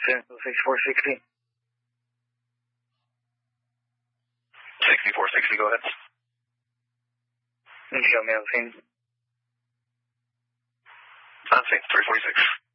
Central 6460. 6460, go ahead. You show me on scene. On scene, 346.